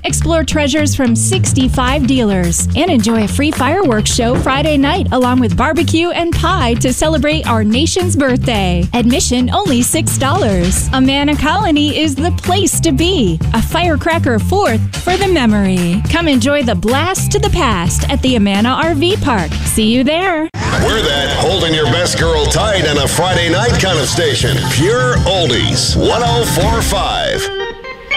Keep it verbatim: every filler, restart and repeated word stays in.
Explore treasures from sixty-five dealers and enjoy a free fireworks show Friday night along with barbecue and pie to celebrate our nation's birthday. Admission only six dollars. Amana Colony is the place to be. A firecracker fourth for the memory. Come enjoy the blast to the past at the Amana R V Park. See you there. We're that holding your best girl tight on a Friday night kind of station. Pure Oldies, one oh four point five.